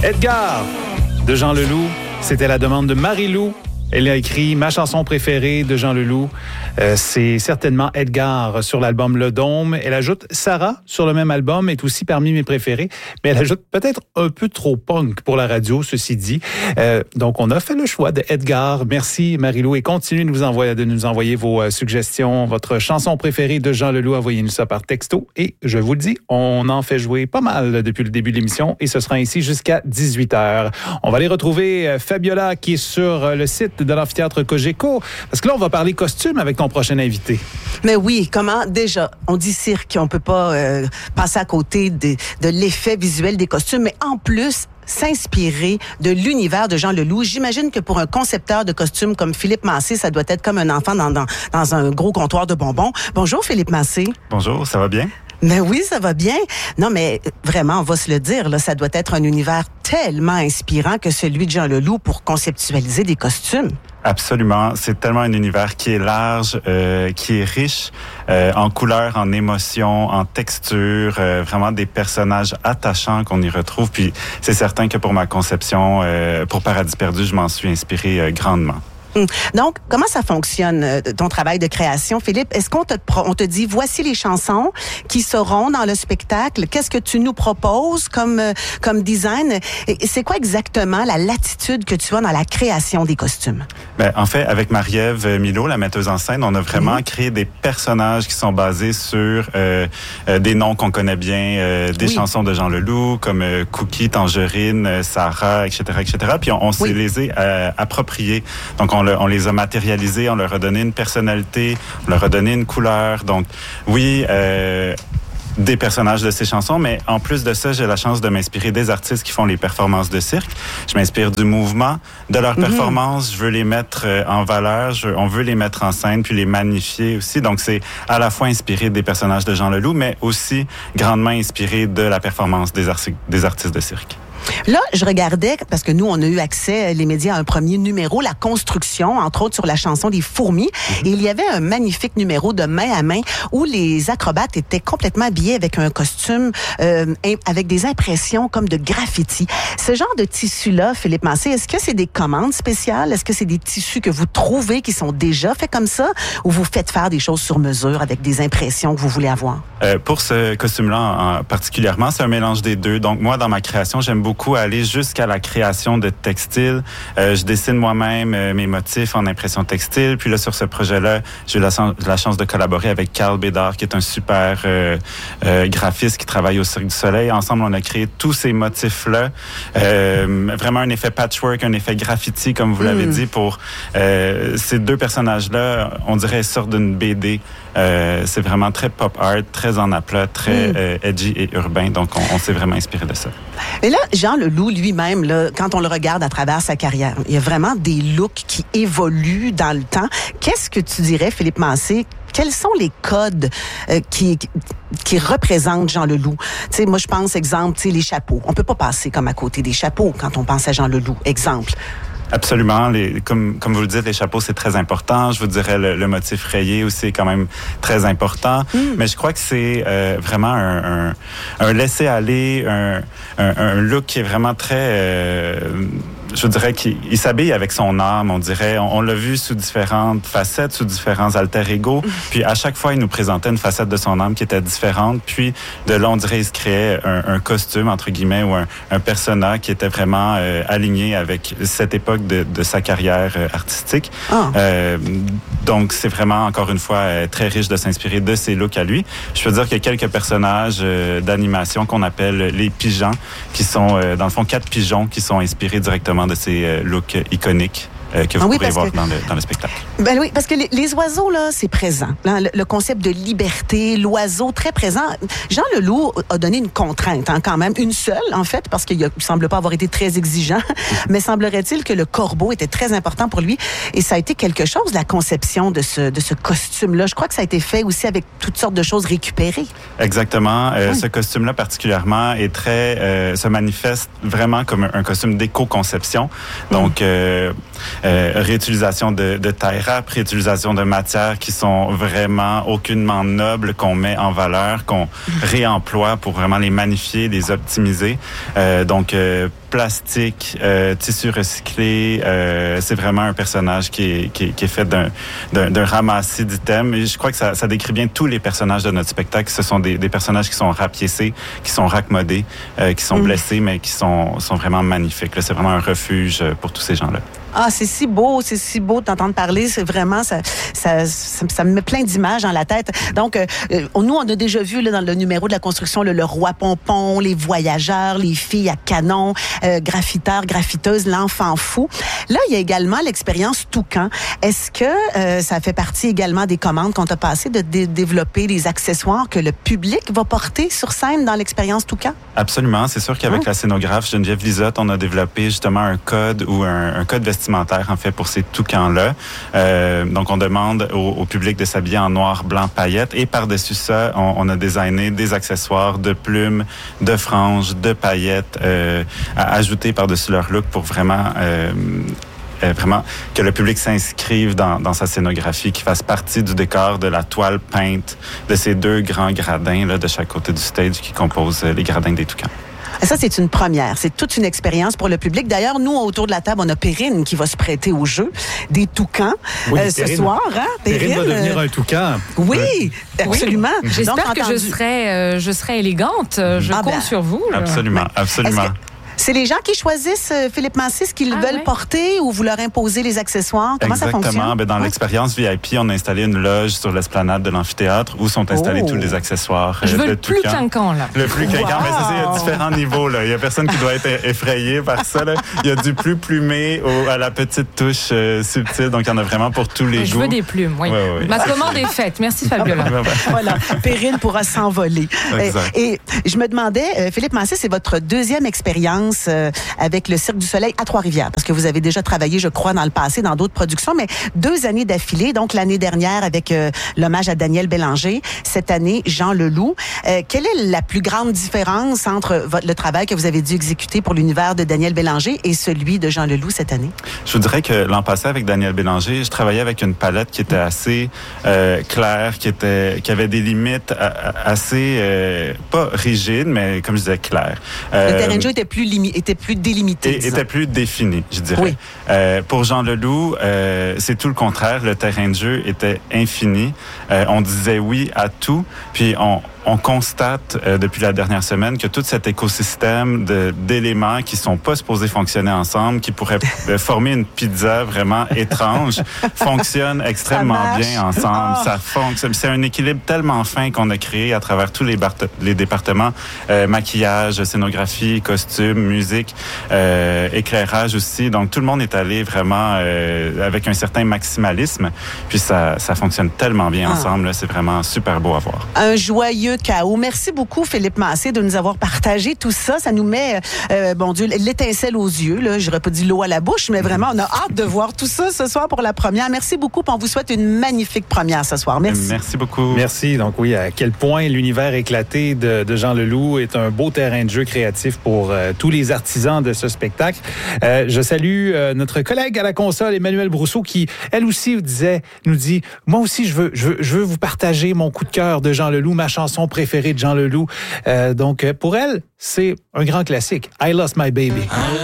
Edgar de Jean Leloup, c'était la demande de Marie-Lou. Elle a écrit ma chanson préférée de Jean Leloup. C'est certainement Edgar sur l'album Le Dôme. Elle ajoute Sarah sur le même album, est aussi parmi mes préférés. Mais elle ajoute peut-être un peu trop punk pour la radio, ceci dit. Donc, on a fait le choix de Edgar. Merci Marie-Lou et continuez de nous envoyer vos suggestions, votre chanson préférée de Jean Leloup. Envoyez-nous ça par texto. Et je vous le dis, on en fait jouer pas mal depuis le début de l'émission et ce sera ainsi jusqu'à 18h. On va aller retrouver Fabiola qui est sur le site de l'amphithéâtre Cogeco. Parce que là, on va parler costume avec ton prochain invité. Mais oui, comment déjà, on dit cirque, on peut pas passer à côté de l'effet visuel des costumes, mais en plus, s'inspirer de l'univers de Jean Leloup. J'imagine que pour un concepteur de costumes comme Philippe Massé, ça doit être comme un enfant dans un gros comptoir de bonbons. Bonjour Philippe Massé. Bonjour, ça va bien? Ben oui, ça va bien. Non, mais vraiment, on va se le dire, là, ça doit être un univers tellement inspirant que celui de Jean Leloup pour conceptualiser des costumes. Absolument. C'est tellement un univers qui est large, qui est riche en couleurs, en émotions, en textures, vraiment des personnages attachants qu'on y retrouve. Puis c'est certain que pour ma conception, pour Paradis perdu, je m'en suis inspiré grandement. Donc, comment ça fonctionne, ton travail de création, Philippe? Est-ce qu'on te dit, voici les chansons qui seront dans le spectacle? Qu'est-ce que tu nous proposes comme design? Et c'est quoi exactement la latitude que tu as dans la création des costumes? Ben, en fait, avec Marie-Ève Milot, la metteuse en scène, on a vraiment créé des personnages qui sont basés sur des noms qu'on connaît bien, des chansons de Jean Leloup, comme Cookie, Tangerine, Sarah, etc., etc. Puis on s'est les appropriés. Donc, on les a matérialisés, on leur a donné une personnalité, on leur a donné une couleur. Donc, oui, des personnages de ces chansons, mais en plus de ça, j'ai la chance de m'inspirer des artistes qui font les performances de cirque. Je m'inspire du mouvement, de leurs performances. Je veux les mettre en valeur, on veut les mettre en scène, puis les magnifier aussi. Donc, c'est à la fois inspiré des personnages de Jean Leloup, mais aussi grandement inspiré de la performance des artistes de cirque. Là, je regardais, parce que nous, on a eu accès, les médias, à un premier numéro, la construction, entre autres sur la chanson des fourmis. Et il y avait un magnifique numéro de main à main où les acrobates étaient complètement habillés avec un costume, avec des impressions comme de graffiti. Ce genre de tissu-là, Philippe Massé, est-ce que c'est des commandes spéciales? Est-ce que c'est des tissus que vous trouvez qui sont déjà faits comme ça? Ou vous faites faire des choses sur mesure avec des impressions que vous voulez avoir? Pour ce costume-là, particulièrement, c'est un mélange des deux. Donc, moi, dans ma création, j'aime beaucoup aller jusqu'à la création de textiles. Je dessine moi-même mes motifs en impression textile. Puis là, sur ce projet-là, j'ai eu la chance de collaborer avec Carl Bédard, qui est un super graphiste qui travaille au Cirque du Soleil. Ensemble, on a créé tous ces motifs-là. Vraiment un effet patchwork, un effet graffiti, comme vous l'avez dit, pour ces deux personnages-là, on dirait, sortent d'une BD. C'est vraiment très pop art, très en aplat, très edgy et urbain. Donc, on s'est vraiment inspiré de ça. Et là, Jean Leloup lui-même, là, quand on le regarde à travers sa carrière, il y a vraiment des looks qui évoluent dans le temps. Qu'est-ce que tu dirais, Philippe Massé? Quels sont les codes qui représentent Jean Leloup? Tu sais, moi, je pense, exemple, tu sais, les chapeaux. On peut pas passer comme à côté des chapeaux quand on pense à Jean Leloup. Exemple. Absolument. Comme vous le dites, les chapeaux, c'est très important. Je vous dirais le motif rayé aussi est quand même très important. Mais je crois que c'est vraiment un laisser-aller, un look qui est vraiment très... je dirais qu'il s'habille avec son âme, on dirait. On l'a vu sous différentes facettes, sous différents alter ego. Puis à chaque fois, il nous présentait une facette de son âme qui était différente. Puis de là, on dirait, il se créait un costume, entre guillemets, ou un persona qui était vraiment aligné avec cette époque de sa carrière artistique. Donc, c'est vraiment, encore une fois, très riche de s'inspirer de ses looks à lui. Je peux dire qu'il y a quelques personnages d'animation qu'on appelle les pigeons, qui sont, dans le fond, 4 pigeons qui sont inspirés directement de ces looks iconiques que vous pourrez voir dans le spectacle. Ben oui, parce que les oiseaux, là, c'est présent. Le concept de liberté, l'oiseau, très présent. Jean Leloup a donné une contrainte, quand même, une seule, en fait, parce qu'il ne semble pas avoir été très exigeant, mais semblerait-il que le corbeau était très important pour lui. Et ça a été quelque chose, la conception de ce costume-là. Je crois que ça a été fait aussi avec toutes sortes de choses récupérées. Exactement. Ce costume-là, particulièrement, est très... se manifeste vraiment comme un costume d'éco-conception. Donc, réutilisation de tie wrap, réutilisation de matières qui sont vraiment aucunement nobles, qu'on met en valeur, qu'on réemploie pour vraiment les magnifier, les optimiser. Donc, plastique, tissu recyclé, c'est vraiment un personnage qui est fait d'un ramassis d'items. Et je crois que ça décrit bien tous les personnages de notre spectacle. Ce sont des personnages qui sont rapiécés, qui sont raccommodés, qui sont blessés, mais qui sont vraiment magnifiques. Là, c'est vraiment un refuge pour tous ces gens-là. Ah, c'est si beau de t'entendre parler. C'est vraiment, ça me met plein d'images dans la tête. Donc, nous, on a déjà vu là, dans le numéro de la construction le roi pompon, les voyageurs, les filles à canon, graffiteurs, graffiteuses, l'enfant fou. Là, il y a également l'expérience Toucan. Est-ce que ça fait partie également des commandes qu'on t'a passées de développer des accessoires que le public va porter sur scène dans l'expérience Toucan? Absolument. C'est sûr qu'avec la scénographe Geneviève Lisotte, on a développé justement un code ou un code vestimentaire en fait pour ces toucans-là. Donc on demande au public de s'habiller en noir, blanc, paillettes et par-dessus ça, on a designé des accessoires de plumes, de franges, de paillettes à ajouter par-dessus leur look pour vraiment que le public s'inscrive dans sa scénographie, qu'il fasse partie du décor de la toile peinte de ces deux grands gradins là, de chaque côté du stage qui composent les gradins des toucans. Ça, c'est une première. C'est toute une expérience pour le public. D'ailleurs, nous, autour de la table, on a Perrine qui va se prêter au jeu des toucans ce soir. Hein? Perrine va devenir un toucan. Oui, absolument. Oui. J'espère que je serai élégante. Je compte sur vous. Là. Absolument. C'est les gens qui choisissent, Philippe Massy, ce qu'ils veulent porter ou vous leur imposez les accessoires? Comment ça fonctionne? Exactement. Dans l'expérience VIP, on a installé une loge sur l'esplanade de l'amphithéâtre où sont installés tous les accessoires. Je veux le plus quinquant, là. Le plus quinquant. Mais il y a différents niveaux, là. Il y a personne qui doit être effrayé par ça, là. Il y a du plus plumé à la petite touche subtile. Donc, il y en a vraiment pour tous les goûts. Je veux des plumes, oui. Ma commande est faite. Merci, Fabiola. Voilà. Perrine pourra s'envoler. Et je me demandais, Philippe Massy, c'est votre deuxième expérience avec le Cirque du Soleil à Trois-Rivières, parce que vous avez déjà travaillé, je crois, dans le passé, dans d'autres productions, mais 2 années d'affilée, donc l'année dernière avec l'hommage à Daniel Bélanger, cette année, Jean Leloup. Quelle est la plus grande différence entre le travail que vous avez dû exécuter pour l'univers de Daniel Bélanger et celui de Jean Leloup cette année? Je vous dirais que l'an passé, avec Daniel Bélanger, je travaillais avec une palette qui était assez claire, qui avait des limites assez, pas rigides, mais comme je disais, claires. Le terrain de jeu était plus délimité. Était plus défini, je dirais. Oui. Pour Jean Leloup, c'est tout le contraire. Le terrain de jeu était infini. On disait oui à tout. Puis on constate depuis la dernière semaine que tout cet écosystème d'éléments qui sont pas supposés fonctionner ensemble, qui pourraient former une pizza vraiment étrange, fonctionne extrêmement bien ensemble. Ça fonctionne. C'est un équilibre tellement fin qu'on a créé à travers tous les départements, maquillage, scénographie, costume, musique, éclairage aussi. Donc tout le monde est allé vraiment avec un certain maximalisme. Puis ça fonctionne tellement bien ensemble. Là, c'est vraiment super beau à voir. Un joyeux chaos. Merci beaucoup, Philippe Massy, de nous avoir partagé tout ça. Ça nous met, bon Dieu, l'étincelle aux yeux. Là. J'aurais pas dit l'eau à la bouche, mais vraiment, on a hâte de voir tout ça ce soir pour la première. Merci beaucoup. On vous souhaite une magnifique première ce soir. Merci. Merci beaucoup. Merci. Donc oui, à quel point l'univers éclaté de Jean Leloup est un beau terrain de jeu créatif pour tous les artisans de ce spectacle. Je salue notre collègue à la console, Emmanuel Brousseau, qui, elle aussi, nous dit, moi aussi, je veux vous partager mon coup de cœur de Jean Leloup, ma chanson préférée de Jean Leloup. Donc, pour elle, c'est un grand classique. I Lost My Baby.